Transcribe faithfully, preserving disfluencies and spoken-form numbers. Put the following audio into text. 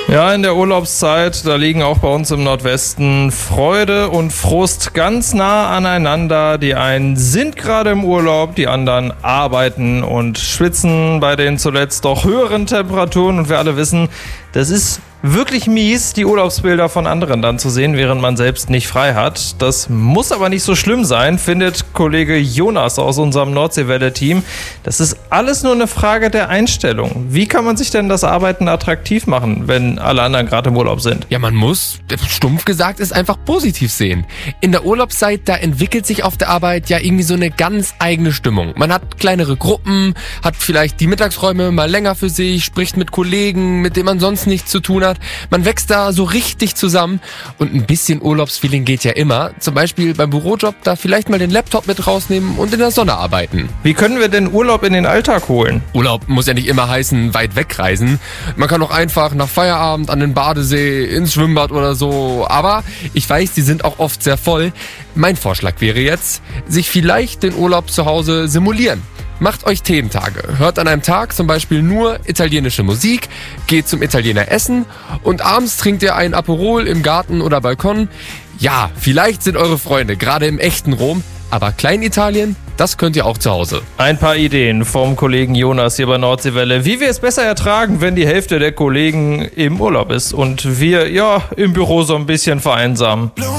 Ja, in der Urlaubszeit, da liegen auch bei uns im Nordwesten Freude und Frust ganz nah aneinander. Die einen sind gerade im Urlaub, die anderen arbeiten und schwitzen bei den zuletzt doch höheren Temperaturen. Und wir alle wissen, das ist wirklich mies, die Urlaubsbilder von anderen dann zu sehen, während man selbst nicht frei hat. Das muss aber nicht so schlimm sein, findet Kollege Jonas aus unserem Nordseewelle-Team. Das ist alles nur eine Frage der Einstellung. Wie kann man sich denn das Arbeiten attraktiv machen, wenn alle anderen gerade im Urlaub sind? Ja, man muss, stumpf gesagt, es einfach positiv sehen. In der Urlaubszeit, da entwickelt sich auf der Arbeit ja irgendwie so eine ganz eigene Stimmung. Man hat kleinere Gruppen, hat vielleicht die Mittagsräume mal länger für sich, spricht mit Kollegen, mit denen man sonst nichts zu tun hat. Man wächst da so richtig zusammen und ein bisschen Urlaubsfeeling geht ja immer. Zum Beispiel beim Bürojob da vielleicht mal den Laptop mit rausnehmen und in der Sonne arbeiten. Wie können wir denn Urlaub in den Alltag holen? Urlaub muss ja nicht immer heißen, weit wegreisen. Man kann auch einfach nach Feierabend an den Badesee, ins Schwimmbad oder so. Aber ich weiß, die sind auch oft sehr voll. Mein Vorschlag wäre jetzt, sich vielleicht den Urlaub zu Hause simulieren. Macht euch Thementage. Hört an einem Tag zum Beispiel nur italienische Musik, geht zum Italiener essen und abends trinkt ihr ein Aperol im Garten oder Balkon. Ja, vielleicht sind eure Freunde gerade im echten Rom, aber Kleinitalien, das könnt ihr auch zu Hause. Ein paar Ideen vom Kollegen Jonas hier bei Nordseewelle, wie wir es besser ertragen, wenn die Hälfte der Kollegen im Urlaub ist und wir, ja, im Büro so ein bisschen vereinsamen.